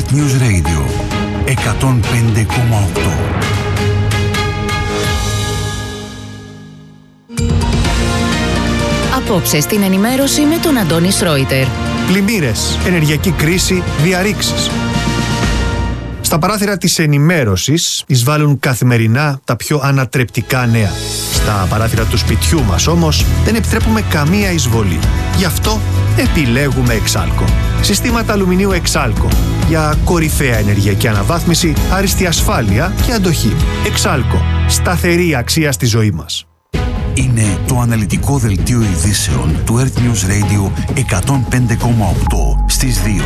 Earth News Radio 105,8. Απόψε στην ενημέρωση με τον Αντώνη Σρόιτερ. Πλημμύρες, ενεργειακή κρίση, διαρρήξεις. Στα παράθυρα της ενημέρωσης εισβάλλουν καθημερινά τα πιο ανατρεπτικά νέα. Στα παράθυρα του σπιτιού μας όμως δεν επιτρέπουμε καμία εισβολή. Γι' αυτό επιλέγουμε Εξάλκο. Συστήματα αλουμινίου Εξάλκο για κορυφαία ενεργειακή αναβάθμιση, άριστη ασφάλεια και αντοχή. Εξάλκο. Σταθερή αξία στη ζωή μας. Είναι το αναλυτικό δελτίο ειδήσεων του Earth News Radio 105,8 στις 2.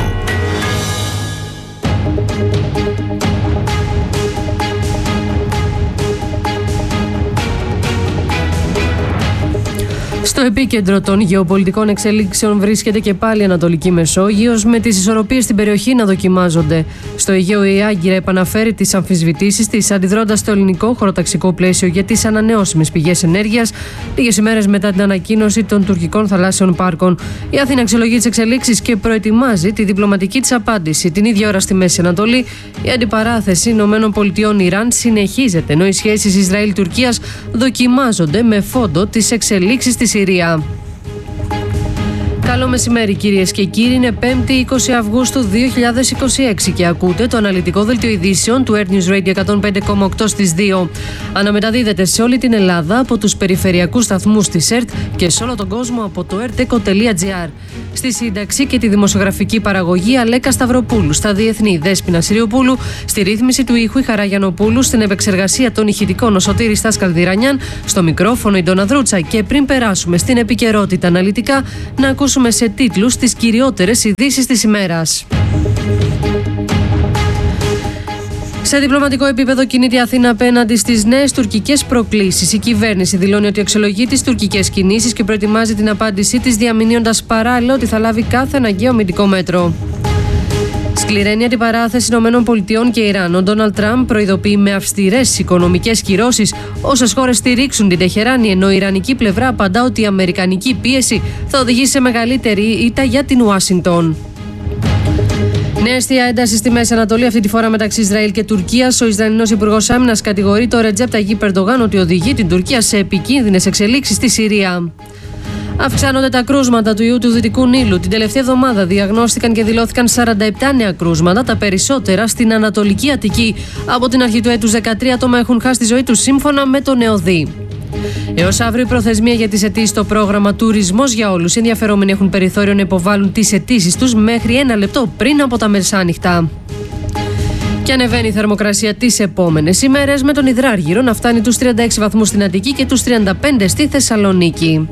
Στο επίκεντρο των γεωπολιτικών εξελίξεων βρίσκεται και πάλι η Ανατολική Μεσόγειος, με τις ισορροπίες στην περιοχή να δοκιμάζονται. Στο Αιγαίο η Άγκυρα επαναφέρει τις αμφισβητήσεις της, αντιδρώντας στο ελληνικό χωροταξικό πλαίσιο για τις ανανεώσιμες πηγές ενέργειας, λίγες ημέρες μετά την ανακοίνωση των τουρκικών θαλάσσιων πάρκων. Η Αθήνα αξιολογεί τις εξελίξεις και προετοιμάζει τη διπλωματική της απάντηση. Την ίδια ώρα στη Μέση Ανατολή, η αντιπαράθεση ΗΠΑ-Ιράν συνεχίζεται, ενώ οι σχέσεις Ισραήλ-Τουρκίας δοκιμάζονται με φόντο τις εξελίξεις στη Συρία. Καλό μεσημέρι κυρίες και κύριοι, είναι 5η 20 Αυγούστου 2026 και ακούτε το αναλυτικό δελτίο ειδήσεων του Earth News Radio 105,8 στις 2. Αναμεταδίδεται σε όλη την Ελλάδα από τους περιφερειακούς σταθμούς της ΕΡΤ και σε όλο τον κόσμο από το erteco.gr. Στη σύνταξη και τη δημοσιογραφική παραγωγή Αλέκα Σταυροπούλου, στα διεθνή Δέσποινα Συριοπούλου, στη ρύθμιση του ήχου η Χαρά Γιαννοπούλου, στην επεξεργασία των ηχητικών ο Σωτήρης Στάσκαλ Διρανιάν, στο μικρόφωνο η Ντόνα Δρούτσα. Και πριν περάσουμε στην επικαιρότητα αναλυτικά, να ακούσουμε σε τίτλους τις κυριότερες ειδήσεις της ημέρας. Σε διπλωματικό επίπεδο κινείται η Αθήνα απέναντι στις νέες τουρκικές προκλήσεις. Η κυβέρνηση δηλώνει ότι αξιολογεί τις τουρκικές κινήσεις και προετοιμάζει την απάντησή της, διαμηνύοντας παράλληλα ότι θα λάβει κάθε αναγκαίο αμυντικό μέτρο. Σκληραίνει αντιπαράθεση ΗΠΑ και Ιράν. Ο Ντόναλντ Τραμπ προειδοποιεί με αυστηρές οικονομικές κυρώσεις όσες χώρες στηρίξουν την Τεχεράνη, ενώ η ιρανική πλευρά απαντά ότι η αμερικανική πίεση θα οδηγήσει σε μεγαλύτερη ήττα για την Ουάσιγκτον. Νέα αιστεία ένταση στη Μέση Ανατολή, αυτή τη φορά μεταξύ Ισραήλ και Τουρκίας. Ο Ισραηλινός Υπουργός Άμυνας κατηγορεί το Ρετζέπ Ταγίπ Ερντογάν ότι οδηγεί την Τουρκία σε επικίνδυνες εξελίξεις στη Συρία. Αυξάνονται τα κρούσματα του ιού του Δυτικού Νείλου. Την τελευταία εβδομάδα διαγνώστηκαν και δηλώθηκαν 47 νέα κρούσματα, τα περισσότερα στην Ανατολική Αττική. Από την αρχή του έτους 13 άτομα έχουν χάσει τη ζωή τους σύμφωνα με τον ΕΟΔΗ. Έως αύριο η προθεσμία για τις αιτήσεις στο πρόγραμμα Τουρισμός για Όλους. Οι ενδιαφερόμενοι έχουν περιθώριο να υποβάλουν τις αιτήσεις τους μέχρι 1 λεπτό πριν από τα μεσάνυχτα. Και ανεβαίνει η θερμοκρασία τις επόμενες ημέρες, με τον υδράργυρο να φτάνει τους 36 βαθμούς στην Αττική και τους 35 στη Θεσσαλονίκη.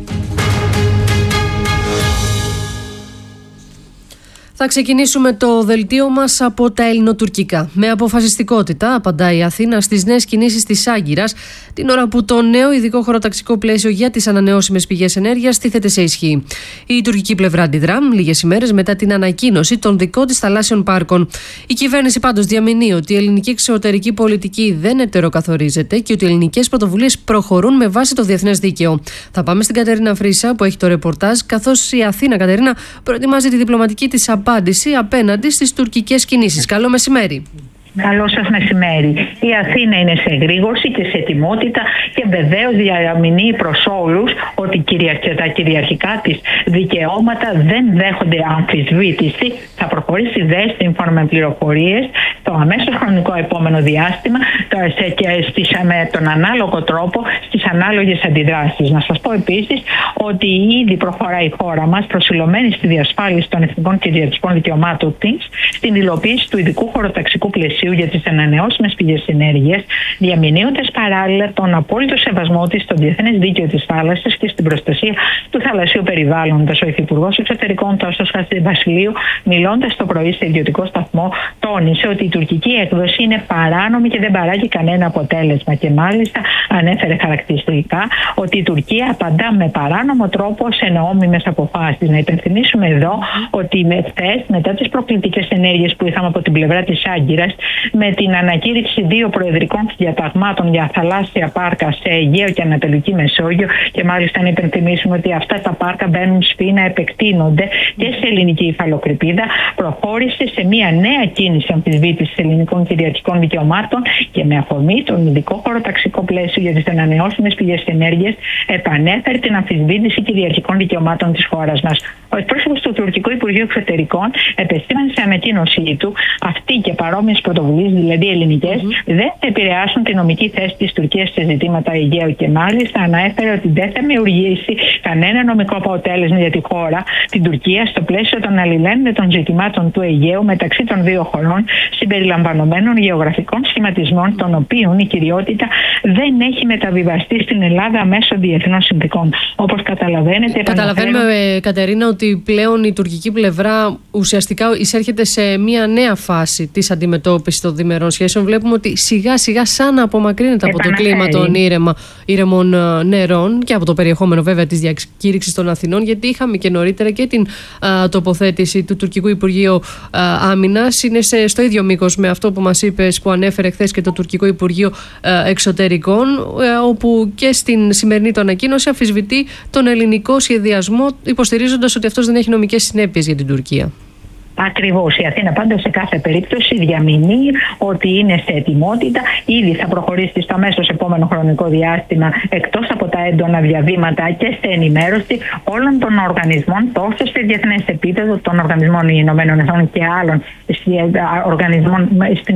Θα ξεκινήσουμε το δελτίο μας από τα ελληνοτουρκικά. Με αποφασιστικότητα απαντάει η Αθήνα στις νέες κινήσεις της Άγκυρας, την ώρα που το νέο ειδικό χωροταξικό πλαίσιο για τις ανανεώσιμες πηγές ενέργειας τίθεται σε ισχύ. Η τουρκική πλευρά αντιδρά λίγες ημέρες μετά την ανακοίνωση των δικών της θαλάσσιων πάρκων. Η κυβέρνηση πάντως διαμηνύει ότι η ελληνική εξωτερική πολιτική δεν ετεροκαθορίζεται και ότι οι ελληνικές πρωτοβουλίες προχωρούν με βάση το διεθνές δίκαιο. Θα πάμε στην Κατερίνα Φρύσα που έχει το ρεπορτάζ, καθώς η Αθήνα, Κατερίνα, προετοιμάζει τη διπλωματική της απάντηση απέναντι στις τουρκικές κινήσεις. Καλό μεσημέρι. Καλό σας μεσημέρι. Η Αθήνα είναι σε εγρήγορση και σε ετοιμότητα και βεβαίως διαμηνύει προς όλους ότι τα κυριαρχικά της δικαιώματα δεν δέχονται αμφισβήτηση. Θα προχωρήσει σύμφωνα με πληροφορίες στο αμέσως χρονικό επόμενο διάστημα και με τον ανάλογο τρόπο στις ανάλογες αντιδράσεις. Να σας πω επίσης ότι ήδη προχωράει η χώρα μας προσιλωμένη στη διασφάλιση των εθνικών και κυριαρχικών δικαιωμάτων της, στην υλοποίηση του ειδικού χωροταξικού πλαισίου για τις ανανεώσιμες πηγές ενέργειας, διαμηνύοντας παράλληλα τον απόλυτο σεβασμό της στο διεθνές δίκαιο της θάλασσας και στην προστασία του θαλασσίου περιβάλλοντος. Ο Υφυπουργός Εξωτερικών Τάσος Χατζηβασιλείου, μιλώντας το πρωί σε ιδιωτικό σταθμό, τόνισε ότι η τουρκική έκδοση είναι παράνομη και δεν παράγει κανένα αποτέλεσμα. Και μάλιστα ανέφερε χαρακτηριστικά ότι η Τουρκία απαντά με παράνομο τρόπο σε νόμιμες αποφάσεις. Να υπενθυμίσουμε εδώ ότι χθες, μετά τις προκλητικές ενέργειες που είχαμε από την πλευρά της Άγκυρας, με την ανακήρυξη 2 προεδρικών διαταγμάτων για θαλάσσια πάρκα σε Αιγαίο και Ανατολική Μεσόγειο, και μάλιστα να υπενθυμίσουμε ότι αυτά τα πάρκα μπαίνουν σφήνα, επεκτείνονται και σε ελληνική υφαλοκρηπίδα, προχώρησε σε μια νέα κίνηση αμφισβήτησης ελληνικών κυριαρχικών δικαιωμάτων και με αφορμή τον ειδικό χωροταξικό πλαίσιο για τις ανανεώσιμες πηγές ενέργειας επανέφερε την αμφισβήτηση κυριαρχικών δικαιωμάτων της χώρας μας. Ο εκπρόσωπος του Τουρκικού Υπουργείου Εξωτερικών επεσήμανε σε ανακοίνωσή του αυτοί και παρόμοιες πρωτοβουλίες, δηλαδή ελληνικές, δεν θα επηρεάσουν τη νομική θέση της Τουρκίας σε ζητήματα Αιγαίου, και μάλιστα αναέφερε ότι δεν θα δημιουργήσει κανένα νομικό αποτέλεσμα για τη χώρα, την Τουρκία, στο πλαίσιο των αλληλένδετων ζητημάτων του Αιγαίου μεταξύ των δύο χωρών, συμπεριλαμβανομένων γεωγραφικών σχηματισμών, των οποίων η κυριότητα δεν έχει μεταβιβαστεί στην Ελλάδα μέσω διεθνών συνθηκών. Όπως καταλαβαίνετε. Καταλαβαίνουμε, Κατερίνα, ότι πλέον η τουρκική πλευρά ουσιαστικά εισέρχεται σε μια νέα φάση της αντιμετώπισης των διμερών σχέσεων. Βλέπουμε ότι σιγά σιγά σαν να απομακρύνεται από το κλίμα των ήρεμων νερών και από το περιεχόμενο βέβαια της διακήρυξης των Αθηνών, γιατί είχαμε και νωρίτερα και την τοποθέτηση του Τουρκικού Υπουργείου Άμυνας. Είναι στο ίδιο μήκος με αυτό που μας είπες, που ανέφερε χθες και το Τουρκικό Υπουργείο Εξωτερικών, όπου και στην σημερινή του ανακοίνωση αμφισβητεί τον ελληνικό σχεδιασμό, υποστηρίζοντας ότι αυτός δεν έχει νομικές συνέπειες για την Τουρκία. Ακριβώς. Η Αθήνα πάντως σε κάθε περίπτωση διαμηνεί ότι είναι σε ετοιμότητα. Ήδη θα προχωρήσει στο αμέσως επόμενο χρονικό διάστημα, εκτός από τα έντονα διαβήματα, και σε ενημέρωση όλων των οργανισμών, τόσο σε διεθνές επίπεδο, των οργανισμών Ηνωμένων Εθνών και άλλων οργανισμών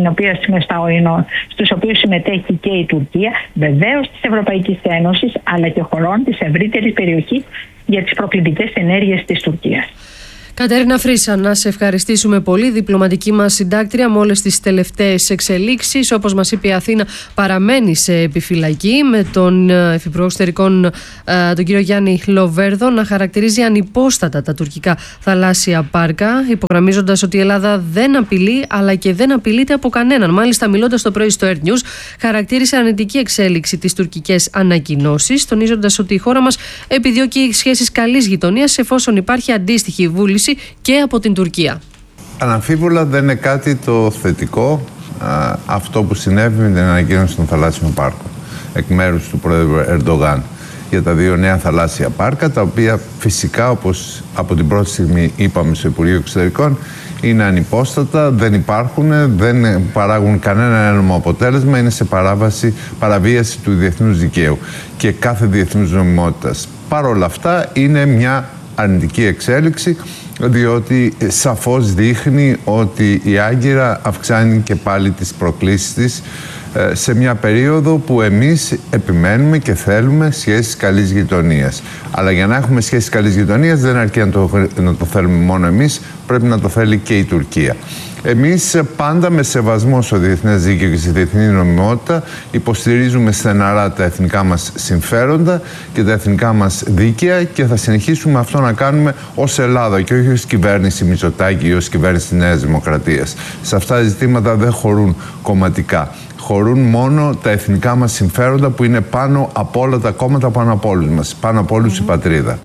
στους οποίους συμμετέχει και η Τουρκία, βεβαίως της Ευρωπαϊκής Ένωσης, αλλά και χωρών της ευρύτερης περιοχής για τις προκλητικές ενέργειες της Τουρκίας. Κατερίνα Φρύσα, να σε ευχαριστήσουμε πολύ. Διπλωματική μας συντάκτρια με όλες τις τελευταίες εξελίξεις. Όπως μας είπε, η Αθήνα παραμένει σε επιφυλακή, με τον Υφυπουργό Εξωτερικών, τον κύριο Γιάννη Λοβέρδο, να χαρακτηρίζει ανυπόστατα τα τουρκικά θαλάσσια πάρκα, υπογραμμίζοντας ότι η Ελλάδα δεν απειλεί, αλλά και δεν απειλείται από κανέναν. Μάλιστα, μιλώντας το πρωί στο Earth News, χαρακτήρισε αρνητική εξέλιξη τις τουρκικές ανακοινώσεις, τονίζοντας ότι η χώρα μας επιδιώκει σχέσεις καλής γειτονίας, εφόσον υπάρχει αντίστοιχη βούληση και από την Τουρκία. Αναμφίβολα δεν είναι κάτι το θετικό αυτό που συνέβη με την ανακοίνωση των θαλάσσιων πάρκων εκ μέρους του Πρόεδρου Ερντογάν για τα 2 νέα θαλάσσια πάρκα, τα οποία φυσικά, όπως από την πρώτη στιγμή είπαμε στο Υπουργείο Εξωτερικών, είναι ανυπόστατα, δεν υπάρχουν, δεν παράγουν κανένα ένομο αποτέλεσμα, είναι σε παραβίαση του διεθνούς δικαίου και κάθε διεθνούς νομιμότητας. Παρ' όλα αυτά είναι μια αρνητική εξέλιξη, διότι σαφώς δείχνει ότι η Άγκυρα αυξάνει και πάλι τις προκλήσεις της σε μια περίοδο που εμείς επιμένουμε και θέλουμε σχέσεις καλής γειτονίας. Αλλά για να έχουμε σχέσεις καλής γειτονίας δεν αρκεί να το θέλουμε μόνο εμείς, πρέπει να το θέλει και η Τουρκία. Εμείς πάντα με σεβασμό στο διεθνές δίκαιο και στη διεθνή νομιμότητα υποστηρίζουμε στεναρά τα εθνικά μας συμφέροντα και τα εθνικά μας δίκαια, και θα συνεχίσουμε αυτό να κάνουμε ως Ελλάδα και όχι ως κυβέρνηση Μητσοτάκη ή ως κυβέρνηση Νέας Δημοκρατίας. Σε αυτά τα ζητήματα δεν χωρούν κομματικά. Χωρούν μόνο τα εθνικά μας συμφέροντα, που είναι πάνω από όλα τα κόμματα, πάνω από όλους μας, πάνω από όλους η πατρίδα.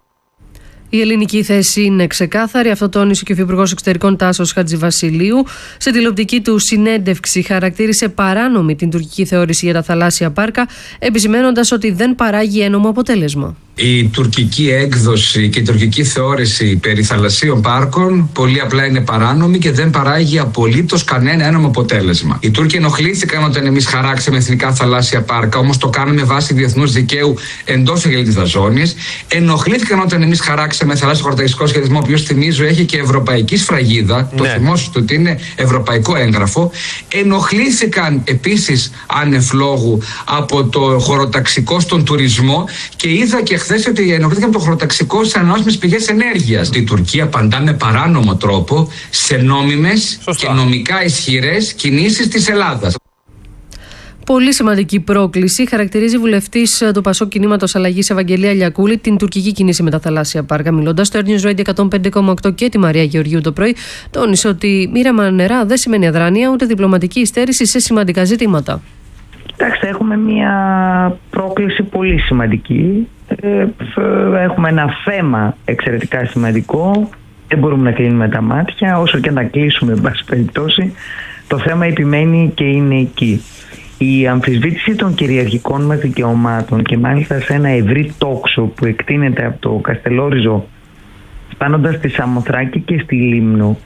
Η ελληνική θέση είναι ξεκάθαρη. Αυτό τόνισε και ο Υφυπουργός Εξωτερικών Τάσος Χατζηβασιλείου. Σε τηλεοπτική του συνέντευξη χαρακτήρισε παράνομη την τουρκική θεώρηση για τα θαλάσσια πάρκα, επισημαίνοντας ότι δεν παράγει ένομο αποτέλεσμα. Η τουρκική έκδοση και η τουρκική θεώρηση περί θαλασσίων πάρκων πολύ απλά είναι παράνομη και δεν παράγει απολύτως κανένα ένομο αποτέλεσμα. Οι Τούρκοι ενοχλήθηκαν όταν εμείς χαράξαμε εθνικά θαλάσσια πάρκα, όμως το κάναμε βάσει διεθνούς δικαίου εντός εγκαταλειτής ζώνης. Ενοχλήθηκαν όταν εμείς χαράξαμε θαλάσσιο χωροταξικό σχεδιασμό, ο οποίος, θυμίζω, έχει και ευρωπαϊκή σφραγίδα. Το θυμόσαστε ότι είναι ευρωπαϊκό έγγραφο. Ενοχλήθηκαν επίσης ανεφλόγου από το χωροταξικό στον τουρισμό, και είδα και χθες ότι ενοχλήθηκαν το χωροταξικό σε ανανεώσιμες πηγές ενέργειας. Η Τουρκία απαντά με παράνομο τρόπο σε νόμιμες και νομικά ισχυρές κινήσεις της Ελλάδας. Πολύ σημαντική πρόκληση χαρακτηρίζει βουλευτής του Πασόκ Κινήματος Αλλαγής Ευαγγελία Λιακούλη την τουρκική κίνηση με τα θαλάσσια πάρκα. Μιλώντας στο Air News Radio 105,8 και τη Μαρία Γεωργίου το πρωί, τόνισε ότι μοίραμα νερά δεν σημαίνει αδράνεια ούτε διπλωματική υστέρηση σε σημαντικά ζητήματα. Κοιτάξτε, έχουμε μια πρόκληση πολύ σημαντική. Έχουμε ένα θέμα εξαιρετικά σημαντικό. Δεν μπορούμε να κλείνουμε τα μάτια, όσο και να κλείσουμε, εν πάση περιπτώσει. Το θέμα επιμένει και είναι εκεί. Η αμφισβήτηση των κυριαρχικών μας δικαιωμάτων και μάλιστα σε ένα ευρύ τόξο που εκτείνεται από το Καστελόριζο φτάνοντας στη Σαμοθράκη και στη Λίμνο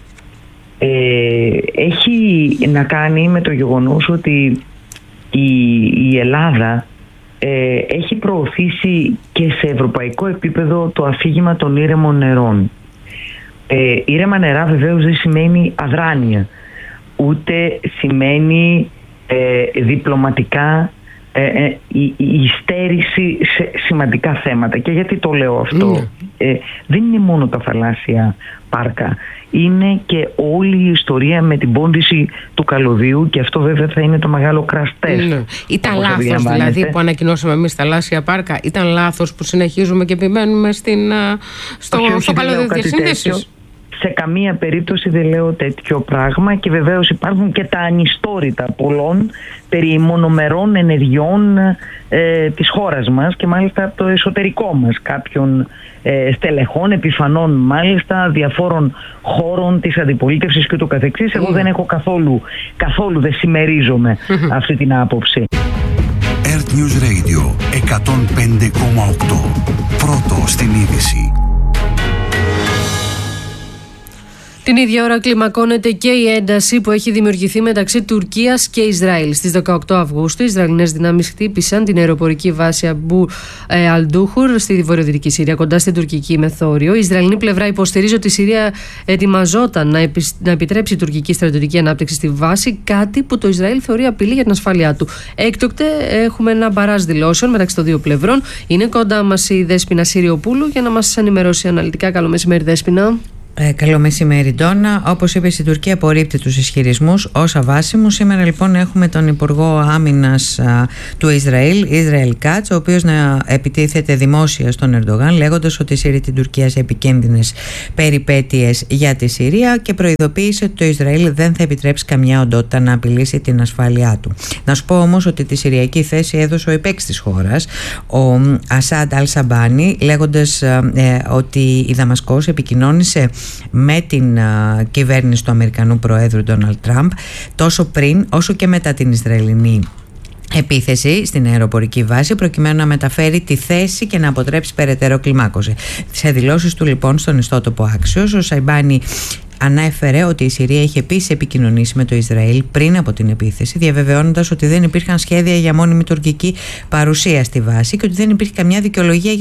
έχει να κάνει με το γεγονός ότι η Ελλάδα έχει προωθήσει και σε ευρωπαϊκό επίπεδο το αφήγημα των ήρεμων νερών. Ήρεμα νερά βεβαίως δεν σημαίνει αδράνεια, ούτε σημαίνει διπλωματικά η υστέρηση σε σημαντικά θέματα. Και γιατί το λέω αυτό? Δεν είναι μόνο τα θαλάσσια πάρκα, είναι και όλη η ιστορία με την πόντιση του καλωδίου, και αυτό βέβαια θα είναι το μεγάλο crash test. Ήταν λάθος δηλαδή που ανακοινώσαμε εμείς θαλάσσια πάρκα? Ήταν λάθος που συνεχίζουμε και επιμένουμε στο καλώδιο της διασύνδεσης? Σε καμία περίπτωση δεν λέω τέτοιο πράγμα, και βεβαίως υπάρχουν και τα ανιστόρητα πολλών περί μονομερών ενεργειών της χώρας μας, και μάλιστα από το εσωτερικό μας, κάποιων στελεχών, επιφανών μάλιστα, διαφόρων χώρων της αντιπολίτευσης και το καθεξής. Εγώ δεν έχω καθόλου δεν συμμερίζομαι αυτή την άποψη. Earth News Radio 105,8. Πρώτο στην είδηση. Την ίδια ώρα κλιμακώνεται και η ένταση που έχει δημιουργηθεί μεταξύ Τουρκίας και Ισραήλ. Στις 18 Αυγούστου, οι Ισραηλινές δυνάμεις χτύπησαν την αεροπορική βάση Αμπού Αλντούχουρ στη βορειοδυτική Συρία, κοντά στην τουρκική μεθόριο. Η Ισραηλινή πλευρά υποστηρίζει ότι η Συρία ετοιμαζόταν να επιτρέψει τουρκική στρατιωτική ανάπτυξη στη βάση, κάτι που το Ισραήλ θεωρεί απειλή για την ασφάλειά του. Έκτοτε έχουμε ένα μπαράζ δηλώσεων μεταξύ των δύο πλευρών. Είναι κοντά μας η Δέσποινα Συριοπούλου για να μας ενημερώσει αναλυτικά. Καλό μεσημέρι, Δέσποινα. Καλό μεσημέρι, Ντόνα. Όπως είπες, η Τουρκία απορρίπτει τους ισχυρισμούς ως αβάσιμους. Σήμερα λοιπόν έχουμε τον Υπουργό Άμυνας του Ισραήλ Κάτς, ο οποίος να επιτίθεται δημόσια στον Ερντογάν, λέγοντας ότι σύρει την Τουρκία σε επικίνδυνες περιπέτειες για τη Συρία, και προειδοποίησε ότι το Ισραήλ δεν θα επιτρέψει καμιά οντότητα να απειλήσει την ασφάλειά του. Να σου πω όμως ότι τη συριακή θέση έδωσε ο υπέξ της χώρας, ο Ασάντ Αλ-Σαμπάνι, λέγοντας ότι η Δαμασκός επικοινώνησε με την κυβέρνηση του Αμερικανού Προέδρου Ντόναλντ Τραμπ τόσο πριν όσο και μετά την Ισραηλινή επίθεση στην αεροπορική βάση, προκειμένου να μεταφέρει τη θέση και να αποτρέψει περαιτέρω κλιμάκωση. Σε δηλώσεις του λοιπόν στον ιστότοπο Axios, ο Σαϊμπάνι ανέφερε ότι η Συρία είχε επίσης επικοινωνήσει με το Ισραήλ πριν από την επίθεση, διαβεβαιώνοντας ότι δεν υπήρχαν σχέδια για μόνιμη τουρκική παρουσία στη βάση και ότι δεν υπήρχε καμιά δικαιολογία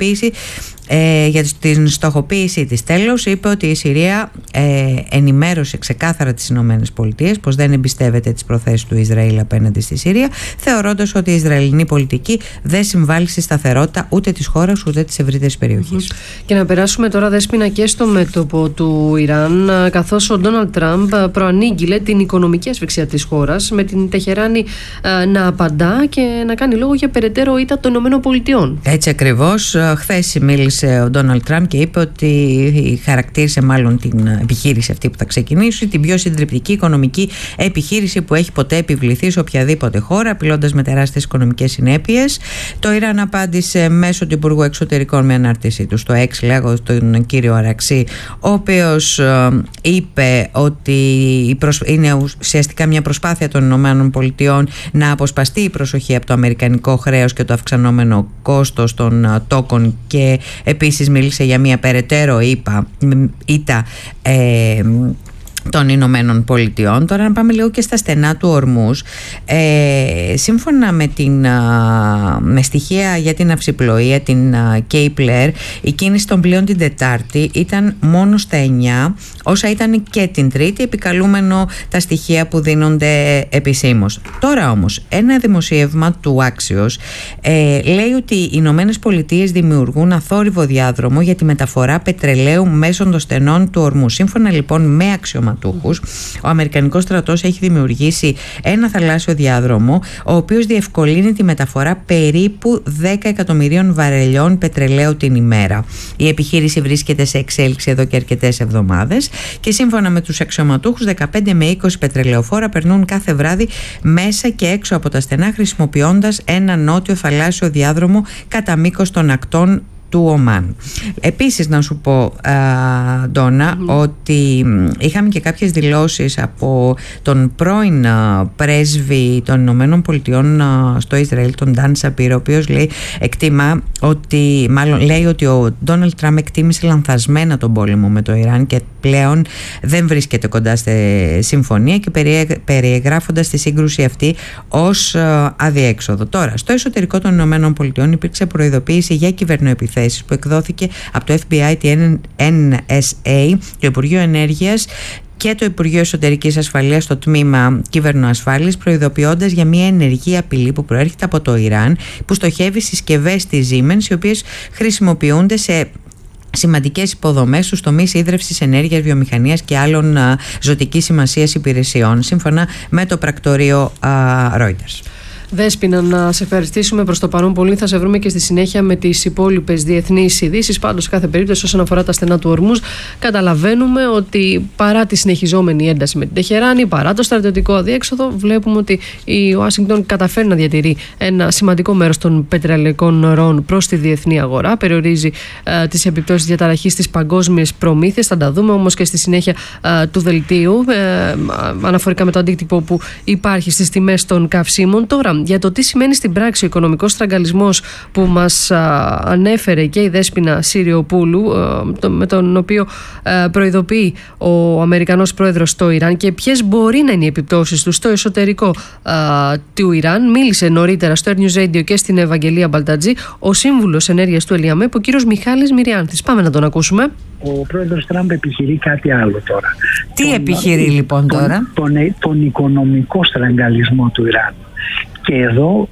για την στοχοποίησή της. Τέλος, είπε ότι η Συρία ενημέρωσε ξεκάθαρα τις ΗΠΑ πως δεν εμπιστεύεται τις προθέσεις του Ισραήλ απέναντι στη Συρία, θεωρώντας ότι η Ισραηλινή πολιτική δεν συμβάλλει στη σταθερότητα ούτε της χώρας ούτε της ευρύτερης περιοχής. Και να περάσουμε τώρα, Δέσποινα, και στο μέτωπο του Ιράν, καθώς ο Ντόναλντ Τραμπ προανήγγειλε την οικονομική ασφυξία της χώρας, με την Τεχεράνη να απαντά και να κάνει λόγο για περαιτέρω ήττα των ΗΠΑ. Έτσι ακριβώς. Χθες μίλησε ο Ντόναλντ Τραμπ και είπε ότι χαρακτήρισε μάλλον την επιχείρηση αυτή που θα ξεκινήσει την πιο συντριπτική οικονομική επιχείρηση που έχει ποτέ επιβληθεί σε οποιαδήποτε χώρα, απειλώντας με τεράστιες οικονομικές συνέπειες. Το Ιράν απάντησε μέσω του Υπουργού Εξωτερικών με ανάρτησή του στο X, λέγω τον κύριο Αραξί, ο οποίος είπε ότι είναι ουσιαστικά μια προσπάθεια των ΗΠΑ να αποσπαστεί η προσοχή από το αμερικανικό χρέος και το αυξανόμενο κόστος των τόκων, και επίσης μίλησε για μια περαιτέρω ήττα των Ηνωμένων Πολιτειών. Τώρα να πάμε λίγο και στα στενά του Ορμούζ. Σύμφωνα με στοιχεία για την αυσιπλοεία, την Cape Air, η κίνηση των πλοίων την Τετάρτη ήταν μόνο στα 9, όσα ήταν και την Τρίτη, επικαλούμενο τα στοιχεία που δίνονται επισήμως. Τώρα όμως ένα δημοσίευμα του Axios λέει ότι οι Ηνωμένες Πολιτείες δημιουργούν αθόρυβο διάδρομο για τη μεταφορά πετρελαίου μέσω των στενών του Ορμούζ. Σύμφωνα λοιπόν με αξιωματούχους, αξιωματούχους. Ο Αμερικανικός στρατός έχει δημιουργήσει ένα θαλάσσιο διάδρομο, ο οποίος διευκολύνει τη μεταφορά περίπου 10 εκατομμυρίων βαρελιών πετρελαίου την ημέρα. Η επιχείρηση βρίσκεται σε εξέλιξη εδώ και αρκετές εβδομάδες και σύμφωνα με τους αξιωματούχους, 15 με 20 πετρελαιοφόρα περνούν κάθε βράδυ μέσα και έξω από τα στενά, χρησιμοποιώντας ένα νότιο θαλάσσιο διάδρομο κατά μήκος των ακτών του Ομάν. Επίσης να σου πω, Ντόνα, ότι είχαμε και κάποιες δηλώσεις από τον πρώην πρέσβη των Ηνωμένων Πολιτειών στο Ισραήλ, τον Νταν Σαπίρο, ο οποίος λέει ότι ο Ντόναλντ Τραμπ εκτίμησε λανθασμένα τον πόλεμο με το Ιράν και πλέον δεν βρίσκεται κοντά στη συμφωνία, και περιεγράφοντας τη σύγκρουση αυτή ως αδιέξοδο. Τώρα, στο εσωτερικό των Ηνωμένων Πολιτειών υπήρξε προειδοποίηση για κυβερνοεπιθέσεις που εκδόθηκε από το FBI, τη NSA, το Υπουργείο Ενέργειας και το Υπουργείο Εσωτερικής Ασφαλείας στο τμήμα Κυβερνοασφάλειας, προειδοποιώντας για μια ενεργή απειλή που προέρχεται από το Ιράν, που στοχεύει συσκευές της Siemens, οι οποίες χρησιμοποιούνται σε σημαντικές υποδομές στους τομείς ίδρευσης, ενέργειας, βιομηχανίας και άλλων ζωτικής σημασίας υπηρεσιών, σύμφωνα με το πρακτορείο Reuters. Δέσποινα, να σε ευχαριστήσουμε προς το παρόν πολύ. Θα σε βρούμε και στη συνέχεια με τις υπόλοιπες διεθνείς ειδήσεις. Πάντως, σε κάθε περίπτωση, όσον αφορά τα στενά του Ορμούζ, καταλαβαίνουμε ότι παρά τη συνεχιζόμενη ένταση με την Τεχεράνη, παρά το στρατιωτικό αδιέξοδο, βλέπουμε ότι η Ουάσιγκτον καταφέρει να διατηρεί ένα σημαντικό μέρος των πετρελαϊκών ροών προς τη διεθνή αγορά. Περιορίζει τις επιπτώσεις διαταραχής στις παγκόσμιες προμήθειες. Θα τα δούμε όμως και στη συνέχεια του δελτίου, αναφορικά με το αντίκτυπο που υπάρχει στις τιμές των καυσίμων. Τώρα, για το τι σημαίνει στην πράξη ο οικονομικός στραγγαλισμός που μας ανέφερε και η Δέσποινα Συριοπούλου, με τον οποίο προειδοποιεί ο Αμερικανός πρόεδρος στο Ιράν, και ποιες μπορεί να είναι οι επιπτώσεις του στο εσωτερικό του Ιράν, μίλησε νωρίτερα στο Air News Radio και στην Ευαγγελία Μπαλτατζή ο σύμβουλος ενέργειας του ΕΛΙΑΜΕΠ, ο κύριος Μιχάλης Μυριάνθης. Πάμε να τον ακούσουμε. Ο πρόεδρος Τραμπ επιχειρεί κάτι άλλο τώρα. Τι επιχειρεί λοιπόν τώρα? Τον οικονομικό στραγγαλισμό του Ιράν. Και εδώ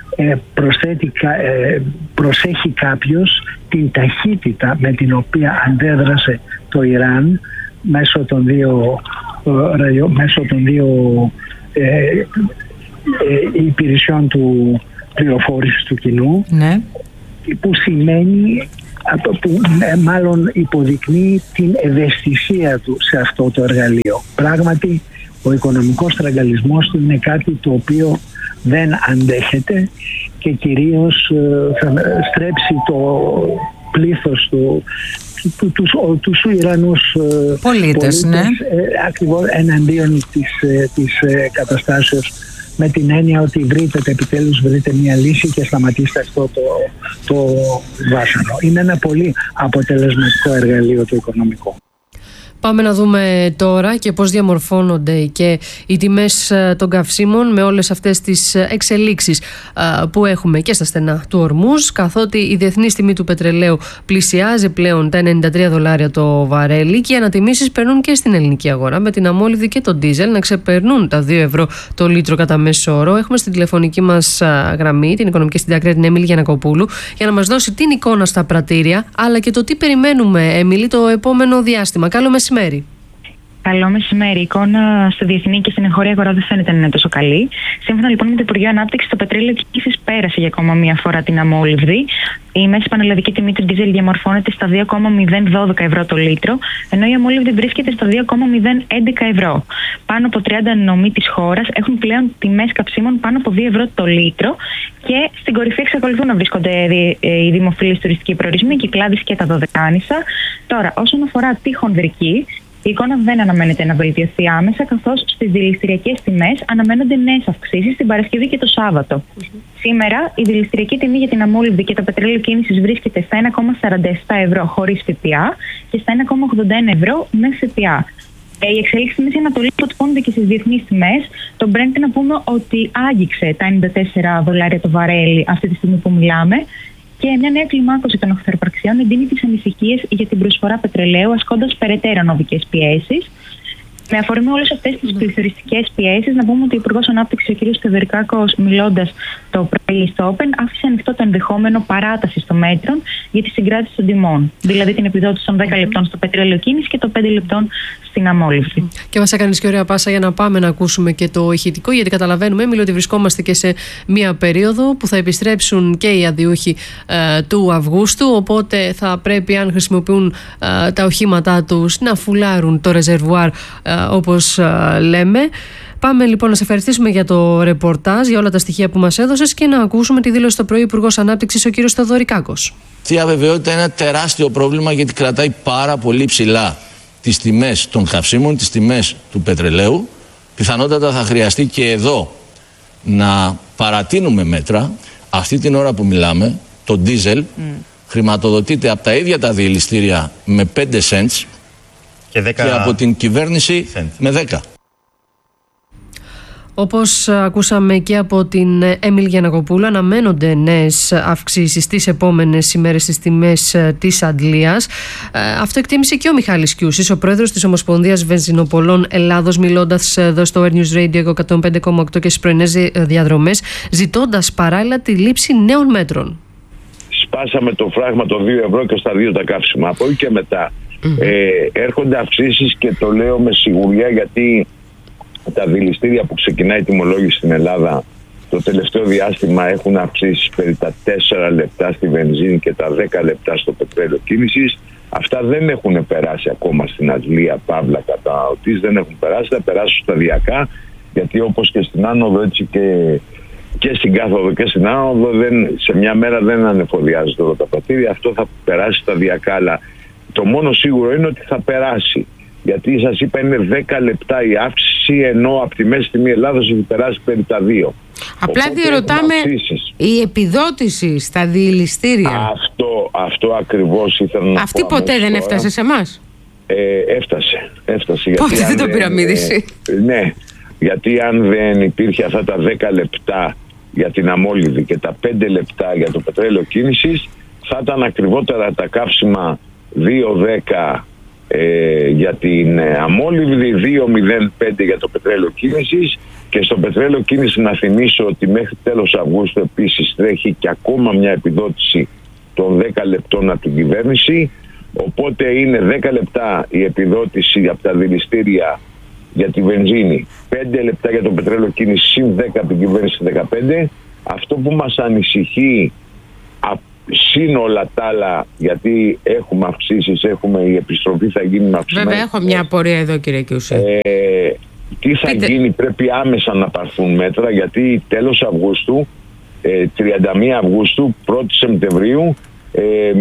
προσέχει κάποιος την ταχύτητα με την οποία αντέδρασε το Ιράν μέσω των δύο υπηρεσιών του πληροφόρησης του κοινού, ναι, που σημαίνει, που μάλλον υποδεικνύει την ευαισθησία του σε αυτό το εργαλείο. Πράγματι, ο οικονομικός στραγγαλισμός του είναι κάτι το οποίο δεν αντέχεται και κυρίως θα στρέψει το πλήθος τους Ιρανούς πολίτες, ναι, ακριβώς εναντίον της καταστάσεως, με την έννοια ότι επιτέλους βρείτε μια λύση και σταματήστε αυτό το βάσανο. Είναι ένα πολύ αποτελεσματικό εργαλείο το οικονομικό. Πάμε να δούμε τώρα και πώς διαμορφώνονται και οι τιμές των καυσίμων με όλες αυτές τις εξελίξεις που έχουμε και στα στενά του Ορμούζ, καθότι η διεθνής τιμή του πετρελαίου πλησιάζει πλέον τα $93 το βαρέλι και οι ανατιμήσεις περνούν και στην ελληνική αγορά, με την αμόλυβδη και τον ντίζελ να ξεπερνούν τα 2 ευρώ το λίτρο κατά μέσο όρο. Έχουμε στην τηλεφωνική μας γραμμή την οικονομική συντάκτρια, την Έμιλη Γιαννακοπούλου, για να μας δώσει την εικόνα στα πρατήρια, αλλά και το τι περιμένουμε, Έμιλη, το επόμενο διάστημα. Καλό μεσημέρι. Καλό μεσημέρι. Η εικόνα στη διεθνή και στην εγχώρια αγορά δεν φαίνεται να είναι τόσο καλή. Σύμφωνα λοιπόν με το Υπουργείο Ανάπτυξης, το πετρέλαιο κίνησης πέρασε για ακόμα μία φορά την αμόλυβδη. Η μέση πανελλαδική τιμή του ντίζελ διαμορφώνεται στα 2,012 ευρώ το λίτρο, ενώ η αμόλυβδη βρίσκεται στα 2,011 ευρώ. Πάνω από 30 νομοί της χώρας έχουν πλέον τιμές καυσίμων πάνω από 2 ευρώ το λίτρο και στην κορυφή εξακολουθούν να βρίσκονται οι δημοφιλείς τουριστικοί προορισμοί, η Κυκλάδης και τα Δωδεκάνησα. Τώρα, όσον αφορά τη χονδρική, η εικόνα δεν αναμένεται να βελτιωθεί άμεσα, καθώς στις δηληστηριακές τιμές αναμένονται νέες αυξήσεις την Παρασκευή και το Σάββατο. Σήμερα η δηληστηριακή τιμή για την αμόλυβδη και το πετρέλαιο κίνησης βρίσκεται στα 1,47 ευρώ χωρίς ΦΠΑ και στα 1,81 ευρώ με ΦΠΑ. Η εξέλιξη στη Μέση Ανατολή αποτυπώνεται και στις διεθνείς τιμές. Το Brent, να πούμε ότι άγγιξε τα $94 το βαρέλι αυτή τη στιγμή που μιλάμε. Και μια νέα κλιμάκωση των οχθροπραξιών εντείνει τις ανησυχίες για την προσφορά πετρελαίου, ασκώντας περαιτέρω νοβικές πιέσεις. Με αφορμή όλες αυτές τις πληθωριστικές πιέσεις, να πούμε ότι ο Υπουργός Ανάπτυξης, ο κ. Στεβερκάκος, μιλώντας το πρωί στο Open, άφησε ανοιχτό το ενδεχόμενο παράταση των μέτρων για τη συγκράτηση των τιμών. Δηλαδή την επιδότηση των 10 λεπτών στο πετρέλαιο κίνηση και των 5 λεπτών στην αμόλυβδη. Και μας έκανες και ωραία πάσα για να πάμε να ακούσουμε και το ηχητικό, γιατί καταλαβαίνουμε, Έμιλη, ότι βρισκόμαστε και σε μία περίοδο που θα επιστρέψουν και οι αδειούχοι του Αυγούστου, οπότε θα πρέπει, αν χρησιμοποιούν τα οχήματά τους, να φουλάρουν το ρεζερβουάρ, όπως λέμε. Πάμε λοιπόν να σε ευχαριστήσουμε για το ρεπορτάζ, για όλα τα στοιχεία που μας έδωσες και να ακούσουμε τη δήλωση το πρωί Υπουργός Ανάπτυξης, ο κύριος Θεοδωρικάκος. Αυτή η αβεβαιότητα είναι ένα τεράστιο πρόβλημα, γιατί κρατάει πάρα πολύ ψηλά τις τιμές των καυσίμων, τις τιμές του πετρελαίου. Πιθανότατα θα χρειαστεί και εδώ να παρατείνουμε μέτρα. Αυτή την ώρα που μιλάμε, το ντίζελ χρηματοδοτείται από τα ίδια τα διελιστήρια με 5 cents και από την κυβέρνηση με 10. Όπως ακούσαμε και από την Έμιλη Γιαννακοπούλου, αναμένονται νέες αυξήσεις τις επόμενες ημέρες στις τιμές της Αντλίας. Αυτό εκτίμησε και ο Μιχάλης Κιούσης, ο πρόεδρος της Ομοσπονδίας Βενζινοπολών Ελλάδος, μιλώντας εδώ στο Air News Radio 105,8 και στις πρωινές διαδρομές, ζητώντας παράλληλα τη λήψη νέων μέτρων. Σπάσαμε το φράγμα των 2 ευρώ και στα 2 τα καύσιμα. Από εκεί και μετά έρχονται αυξήσεις, και το λέω με σιγουριά, γιατί τα δηληστήρια που ξεκινάει η τιμολόγηση στην Ελλάδα το τελευταίο διάστημα έχουν αυξήσει περί τα 4 λεπτά στη βενζίνη και τα 10 λεπτά στο πετρέλαιο κίνησης. Αυτά δεν έχουν περάσει ακόμα στην Αγγλία, παύλα καταναλωτής, δεν έχουν περάσει, θα περάσουν σταδιακά, γιατί όπως και στην άνοδο, έτσι και στην κάθοδο και στην άνοδο, σε μια μέρα δεν ανεφοδιάζονται όλα τα πρατήρια. Αυτό θα περάσει σταδιακά, αλλά το μόνο σίγουρο είναι ότι θα περάσει. Γιατί σας είπα, είναι 10 λεπτά η αύξηση, ενώ από τη μέση τιμή Ελλάδος έχει περάσει περί τα 2. Απλά διερωτάμε, η επιδότηση στα διελιστήρια. Αυτό ακριβώς ήθελα να πω. Αυτή ποτέ δεν έφτασε σε εμάς? Έφτασε. Πότε δεν το πήραμε είδηση? Ναι, γιατί αν δεν υπήρχε αυτά τα 10 λεπτά για την αμόλυβδη και τα 5 λεπτά για το πετρέλαιο κίνησης, θα ήταν ακριβότερα τα καύσιμα 2,10 για την αμόλυβδη, 2,05 για το πετρέλαιο κίνησης. Και στο πετρέλαιο κίνηση να θυμίσω ότι μέχρι τέλος Αυγούστου επίσης τρέχει και ακόμα μια επιδότηση των 10 λεπτών από την κυβέρνηση. Οπότε είναι 10 λεπτά η επιδότηση από τα δηληστήρια για τη βενζίνη, 5 λεπτά για το πετρέλαιο κίνηση, συν 10 από την κυβέρνηση 15. Αυτό που μας ανησυχεί, συν όλα τα άλλα, γιατί έχουμε αυξήσεις, η επιστροφή θα γίνει με αυξήσεις. Βέβαια, έχω μια απορία εδώ, κύριε Κιούση. Τι θα γίνει, πρέπει άμεσα να πάρθουν μέτρα, γιατί τέλος Αυγούστου, 31 Αυγούστου, 1 Σεπτεμβρίου,